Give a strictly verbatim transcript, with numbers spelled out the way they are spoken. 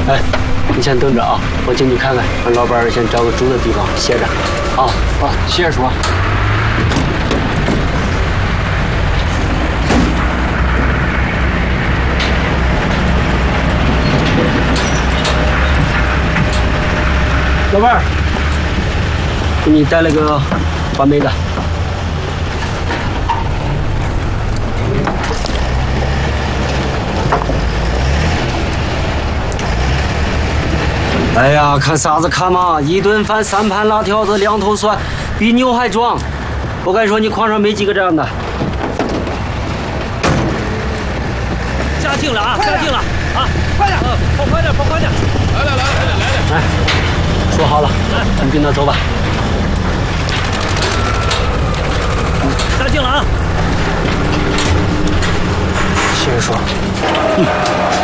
哎，你先等着啊，我进去看看，让老板先找个住的地方歇着。好， 好，谢谢叔。 老板，给你带了个话梅的。 哎呀，看啥子看嘛！一顿饭三盘辣条子，两头蒜，比牛还壮。我敢说你矿上没几个这样的。 加劲了啊！加劲了啊！快点！嗯，跑快点，跑快点！ 来来来来来来！ 来，说好了，你跟他走吧。 加劲了啊！ 谢谢叔。嗯。